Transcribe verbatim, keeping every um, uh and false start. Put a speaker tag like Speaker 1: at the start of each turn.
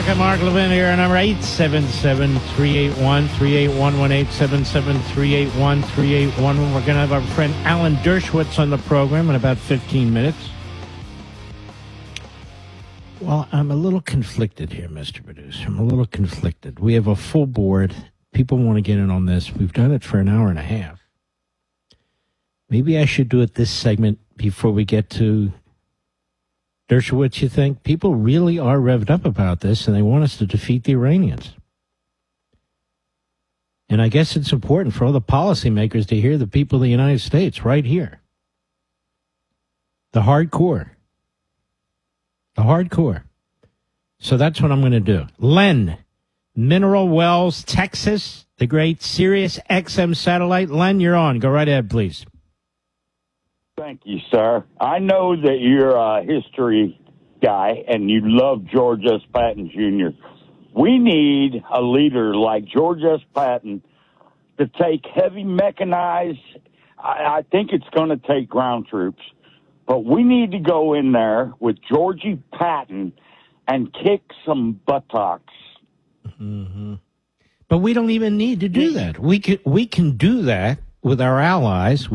Speaker 1: America. Mark Levin here, number eight seven seven, three eight one, three eight one one, eight seven seven, three eight one, three eight one one. We're going to have our friend Alan Dershowitz on the program in about fifteen minutes. Well, I'm a little conflicted here, Mister Producer. I'm a little conflicted. We have a full board. People want to get in on this. We've done it for an hour and a half. Maybe I should do it this segment before we get to Dershowitz, you think? People really are revved up about this, and they want us to defeat the Iranians. And I guess it's important for all the policymakers to hear the people of the United States right here. The hardcore. The hardcore. So that's what I'm going to do. Len, Mineral Wells, Texas, the great Sirius X M satellite. Len, you're on. Go right ahead, please.
Speaker 2: Thank you, sir. I know that you're a history guy and you love George S. Patton Junior We need a leader like George S. Patton to take heavy mechanized. I, I think it's going to take ground troops, but we need to go in there with Georgie Patton and kick some buttocks.
Speaker 1: Mm-hmm. But we don't even need to do that. We can we can do that with our allies.